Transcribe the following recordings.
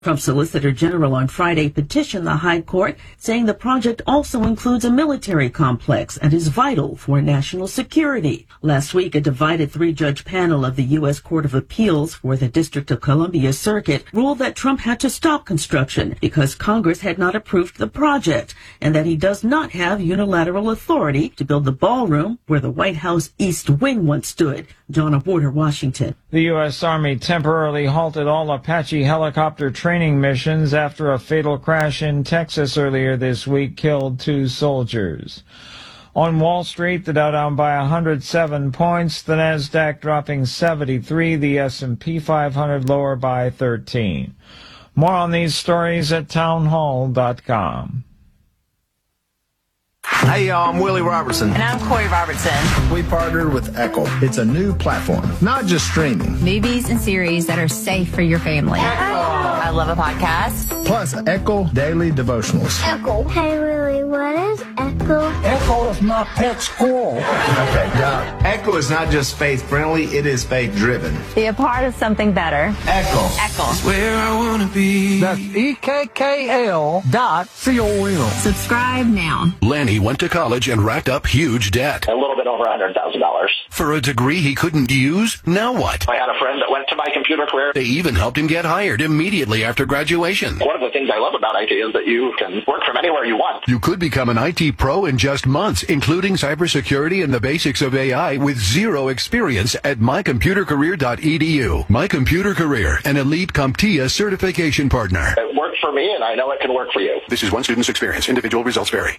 Trump's Solicitor General on Friday petitioned the High Court, saying the project also includes a military complex and is vital for national security. Last week, a divided three-judge panel of the U.S. Court of Appeals for the District of Columbia Circuit ruled that Trump had to stop construction because Congress had not approved the project, and that he does not have unilateral authority to build the ballroom where the White House East Wing once stood. John Porter, Washington. The U.S. Army temporarily halted all Apache helicopter training missions after a fatal crash in Texas earlier this week killed 2 soldiers. On Wall Street, the Dow down by 107 points, the Nasdaq dropping 73, the S&P 500 lower by 13. More on these stories at townhall.com. Hey, y'all, I'm Willie Robertson. And I'm Corey Robertson. We partnered with Echo. It's a new platform, not just streaming. Movies and series that are safe for your family. I love a podcast. Plus, Echo Daily Devotionals. Echo. Hey, Willie, what is Echo? Echo is my pet squirrel. Okay, Doc. Echo is not just faith-friendly, it is faith-driven. Be a part of something better. Echo. Echo. Where I want to be. That's EKKL.com. Subscribe now. Lanny went to college and racked up huge debt. A little bit over $100,000. For a degree he couldn't use? Now what? I had a friend that went to My Computer Career. They even helped him get hired immediately after graduation. One of the things I love about IT is that you can work from anywhere you want. You could become an IT pro in just months, including cybersecurity and the basics of AI with zero experience at mycomputercareer.edu. My Computer Career, an elite CompTIA certification partner. It worked for me, and I know it can work for you. This is one student's experience. Individual results vary.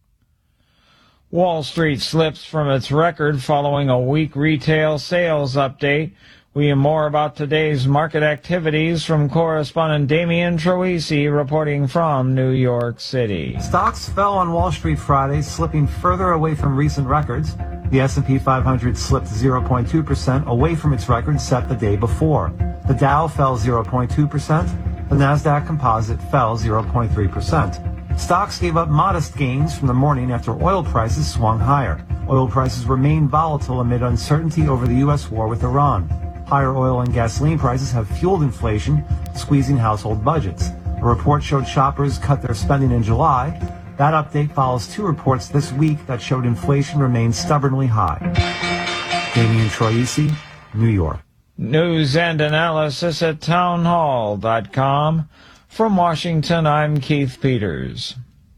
Wall Street slips from its record following a weak retail sales update. We hear more about today's market activities from correspondent Damian Troisi reporting from New York City. Stocks fell on Wall Street Friday, slipping further away from recent records. The S&P 500 slipped 0.2% away from its record set the day before. The Dow fell 0.2%. The Nasdaq Composite fell 0.3%. Stocks gave up modest gains from the morning after oil prices swung higher. Oil prices remain volatile amid uncertainty over the U.S. war with Iran. Higher oil and gasoline prices have fueled inflation, squeezing household budgets. A report showed shoppers cut their spending in July. That update follows 2 reports this week that showed inflation remains stubbornly high. Damian Troisi, New York. News and analysis at townhall.com. From Washington, I'm Keith Peters.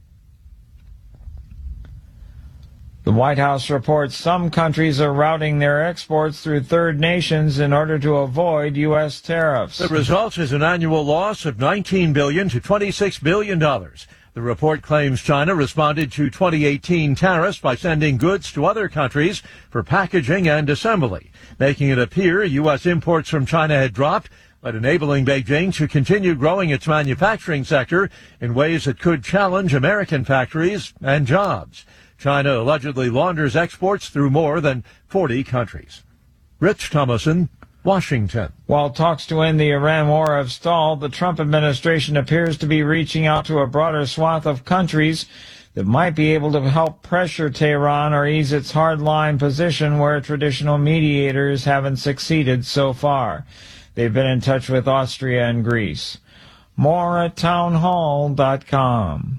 The White House reports some countries are routing their exports through third nations in order to avoid U.S. tariffs. The result is an annual loss of $19 billion to $26 billion. The report claims China responded to 2018 tariffs by sending goods to other countries for packaging and assembly, making it appear U.S. imports from China had dropped, but enabling Beijing to continue growing its manufacturing sector in ways that could challenge American factories and jobs. China allegedly launders exports through more than 40 countries. Rich Thomason, Washington. While talks to end the Iran war have stalled, the Trump administration appears to be reaching out to a broader swath of countries that might be able to help pressure Tehran or ease its hardline position where traditional mediators haven't succeeded so far. They've been in touch with Austria and Greece. More at townhall.com.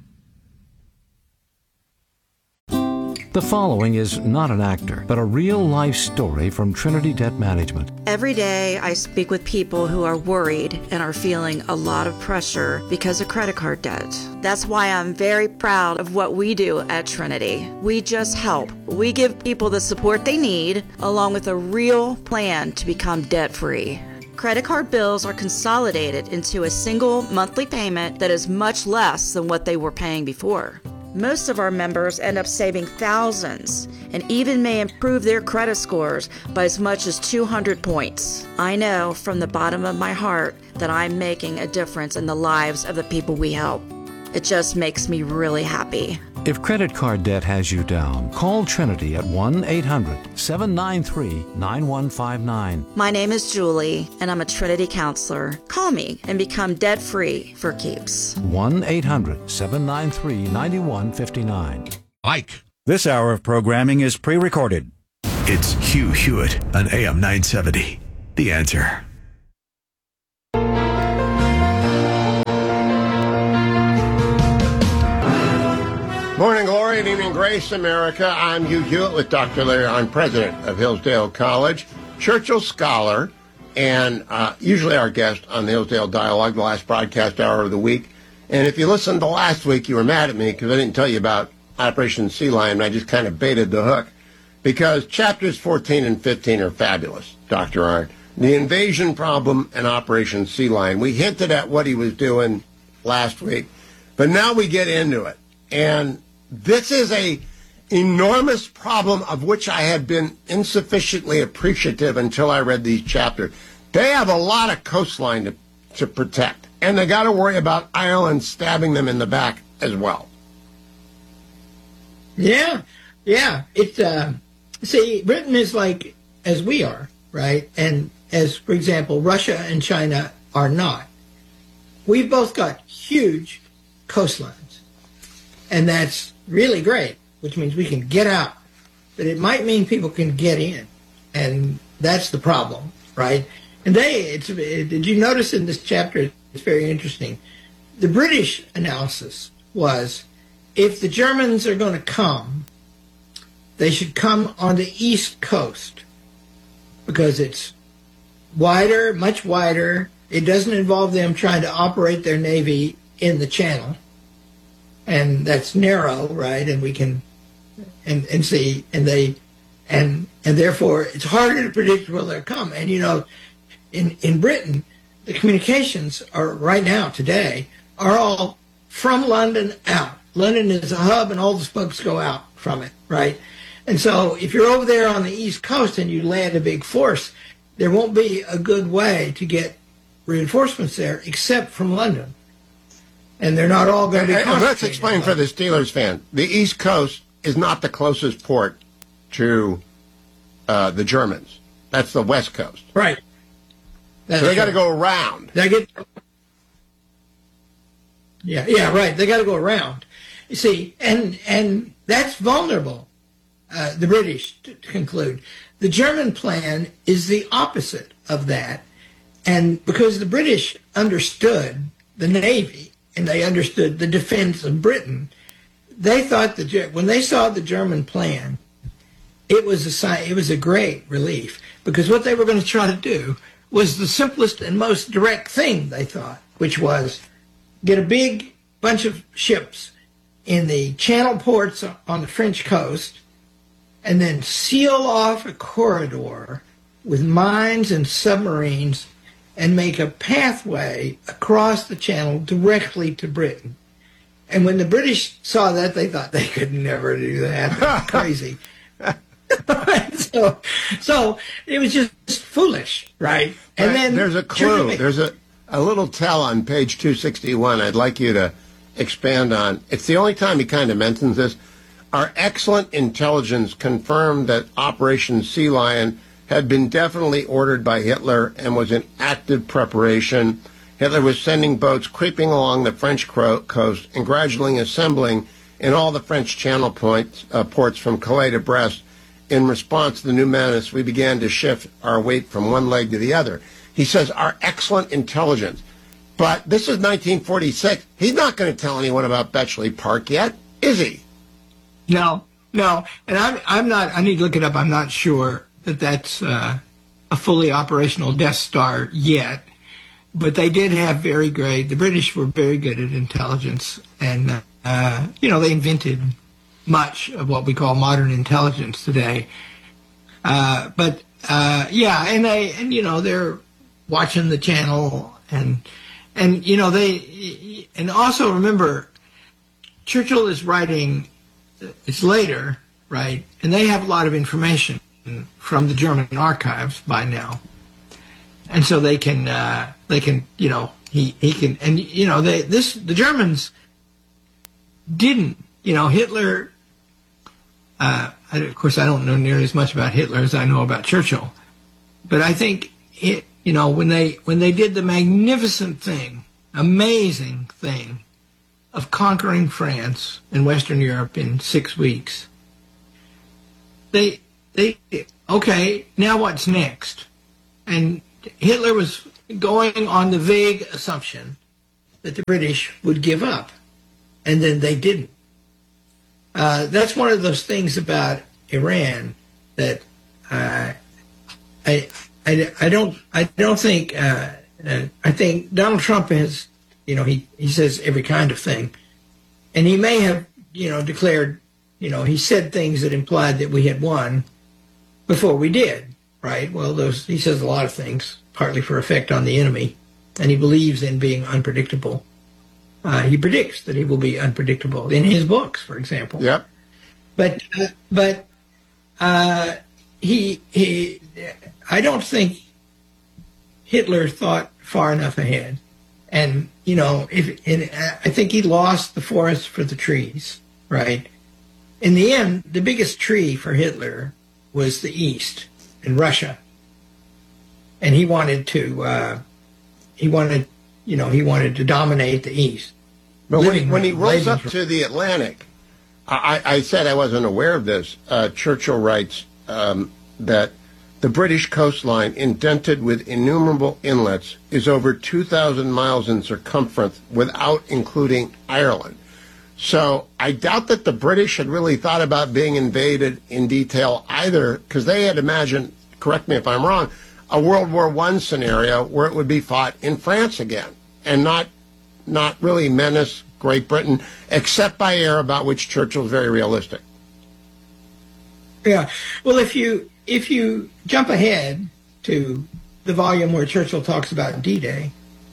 The following is not an actor, but a real-life story from Trinity Debt Management. Every day I speak with people who are worried and are feeling a lot of pressure because of credit card debt. That's why I'm very proud of what we do at Trinity. We just help. We give people the support they need, along with a real plan to become debt-free. Credit card bills are consolidated into a single monthly payment that is much less than what they were paying before. Most of our members end up saving thousands and even may improve their credit scores by as much as 200 points. I know from the bottom of my heart that I'm making a difference in the lives of the people we help. It just makes me really happy. If credit card debt has you down, call Trinity at 1-800-793-9159. My name is Julie, and I'm a Trinity counselor. Call me and become debt-free for keeps. 1-800-793-9159. Ike. This hour of programming is pre-recorded. It's Hugh Hewitt on AM 970. The Answer. Face America. I'm Hugh Hewitt with Dr. Larry Hahn, president of Hillsdale College, Churchill Scholar, and usually our guest on the Hillsdale Dialogue, the last broadcast hour of the week. And if you listened to last week, you were mad at me because I didn't tell you about Operation Sea Lion. I just kind of baited the hook because chapters 14 and 15 are fabulous, Dr. Hahn. The invasion problem and Operation Sea Lion. We hinted at what he was doing last week, but now we get into it. And this is a enormous problem of which I had been insufficiently appreciative until I read these chapters. They have a lot of coastline to protect, and they got to worry about Ireland stabbing them in the back as well. Yeah. It's see, Britain is like as we are, right? And as, for example, Russia and China are not. We've both got huge coastlines, and that's really great, which means we can get out. But it might mean people can get in, and that's the problem, right? And did you notice in this chapter, it's very interesting, the British analysis was, if the Germans are going to come, they should come on the east coast, because it's wider, much wider. It doesn't involve them trying to operate their navy in the channel. And that's narrow, right? And we can, and see, and therefore it's harder to predict where they'll come. And you know, in Britain, the communications are right now, today, are all from London out. London is a hub and all the spokes go out from it, right? And so if you're over there on the East Coast and you land a big force, there won't be a good way to get reinforcements there except from London. And they're not all going to be concentrated. Let's explain for the Steelers fan. The East Coast is not the closest port to the Germans. That's the West Coast. Right. So they got to go around. Yeah, right. They got to go around. You see, and that's vulnerable, the British, to conclude. The German plan is the opposite of that. And because the British understood the Navy, and they understood the defense of Britain, they thought when they saw the German plan, it was a great relief, because what they were going to try to do was the simplest and most direct thing, they thought, which was get a big bunch of ships in the channel ports on the French coast and then seal off a corridor with mines and submarines and make a pathway across the channel directly to Britain. And when the British saw that, they thought they could never do that. That's crazy. So it was just foolish, right? And then there's a clue. There's a little tell on page 261 I'd like you to expand on. It's the only time he kind of mentions this. Our excellent intelligence confirmed that Operation Sea Lion had been definitely ordered by Hitler and was in active preparation. Hitler was sending boats creeping along the French coast and gradually assembling in all the French channel ports from Calais to Brest. In response to the new menace, we began to shift our weight from one leg to the other. He says, our excellent intelligence. But this is 1946. He's not going to tell anyone about Bletchley Park yet, is he? No. And I'm not, I need to look it up. I'm not sure that that's a fully operational Death Star yet. But they did have the British were very good at intelligence. And, they invented much of what we call modern intelligence today. They're watching the channel and also remember, Churchill is writing, it's later, right? And they have a lot of information from the German archives by now. And so the Germans didn't, Hitler, of course I don't know nearly as much about Hitler as I know about Churchill, but I think when they did the magnificent thing, amazing thing of conquering France and Western Europe in 6 weeks, okay, now what's next? And Hitler was going on the vague assumption that the British would give up, and then they didn't. That's one of those things about Iran that I don't think. I think Donald Trump has, he says every kind of thing, and he may have, declared, he said things that implied that we had won before we did, right? Well, he says a lot of things, partly for effect on the enemy, and he believes in being unpredictable. He predicts that he will be unpredictable in his books, for example. Yep. But I don't think Hitler thought far enough ahead, and I think he lost the forest for the trees, right? In the end, the biggest tree for Hitler was the East in Russia, and he wanted to dominate the East. But when he rolls up to the Atlantic, I said I wasn't aware of this. Churchill writes that the British coastline, indented with innumerable inlets, is over 2,000 miles in circumference without including Ireland. So I doubt that the British had really thought about being invaded in detail either, because they had imagined, correct me if I'm wrong, a World War I scenario where it would be fought in France again, and not really menace Great Britain, except by air, about which Churchill's very realistic. Yeah. Well, if you jump ahead to the volume where Churchill talks about D-Day,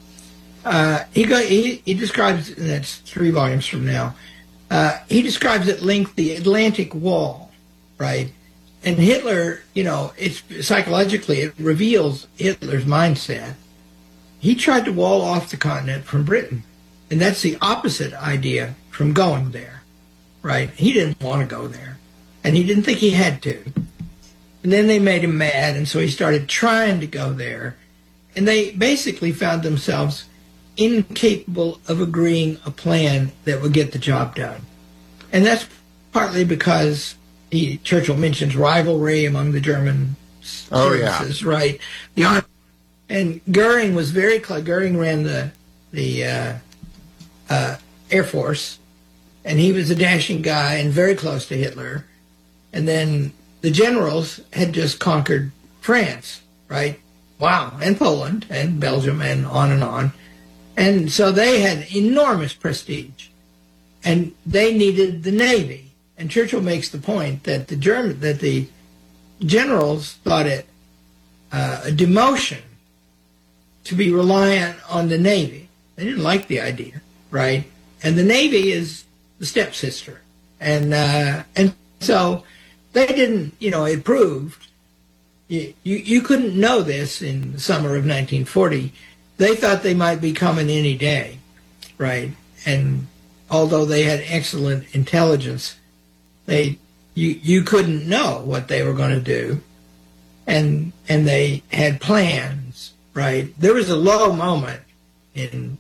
he describes, and that's 3 volumes from now, he describes at length the Atlantic Wall, right? And Hitler, it's psychologically, it reveals Hitler's mindset. He tried to wall off the continent from Britain, and that's the opposite idea from going there, right? He didn't want to go there, and he didn't think he had to. And then they made him mad, and so he started trying to go there, and they basically found themselves incapable of agreeing a plan that would get the job done. And that's partly because Churchill mentions rivalry among the German services, right? The army, and Goering was very close. Goering ran the Air Force, and he was a dashing guy and very close to Hitler. And then the generals had just conquered France, right? Wow, and Poland and Belgium and on and on. And so they had enormous prestige, and they needed the Navy. And Churchill makes the point that the generals thought it a demotion to be reliant on the Navy. They didn't like the idea, right? And the Navy is the stepsister, and so they didn't. It proved you couldn't know this in the summer of 1940. They thought they might be coming any day, right? And although they had excellent intelligence, you couldn't know what they were going to do, and they had plans, right? There was a low moment in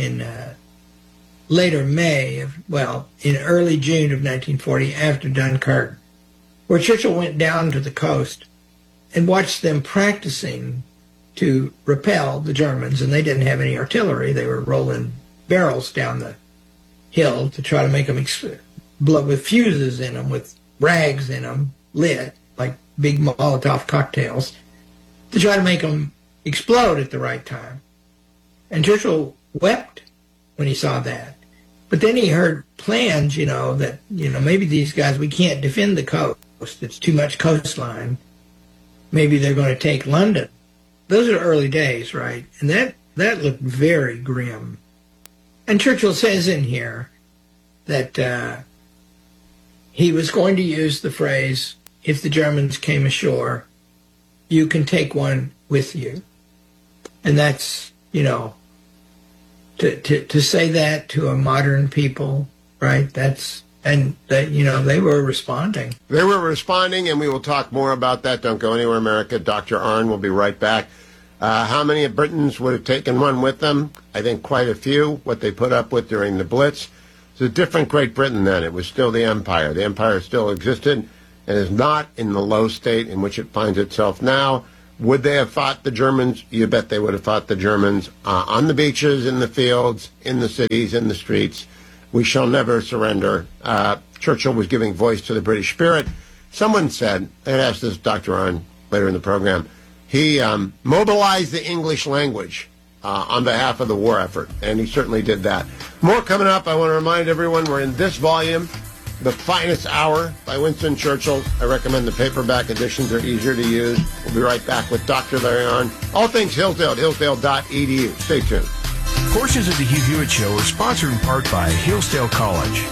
later May in early June of 1940 after Dunkirk, where Churchill went down to the coast and watched them practicing to repel the Germans, and they didn't have any artillery. They were rolling barrels down the hill to try to make them blow with fuses in them, with rags in them, lit like big Molotov cocktails, to try to make them explode at the right time. And Churchill wept when he saw that. But then he heard plans, that maybe these guys, we can't defend the coast. It's too much coastline. Maybe they're going to take London. Those are early days, right? And that looked very grim. And Churchill says in here that he was going to use the phrase, if the Germans came ashore, you can take one with you. And that's, to say that to a modern people, right? They were responding. They were responding, and we will talk more about that. Don't go anywhere, America. Dr. Arnn will be right back. How many of Britons would have taken one with them? I think quite a few, what they put up with during the Blitz. It's a different Great Britain then. It was still the Empire. The Empire still existed and is not in the low state in which it finds itself now. Would they have fought the Germans? You bet they would have fought the Germans on the beaches, in the fields, in the cities, in the streets. We shall never surrender. Churchill was giving voice to the British spirit. Someone said, and asked this Dr. on later in the program, he mobilized the English language on behalf of the war effort, and he certainly did that. More coming up. I want to remind everyone we're in this volume, The Finest Hour by Winston Churchill. I recommend the paperback editions. They're easier to use. We'll be right back with Dr. Larry Arnn. All things Hillsdale at hillsdale.edu. Stay tuned. Portions of the Hugh Hewitt Show are sponsored in part by Hillsdale College.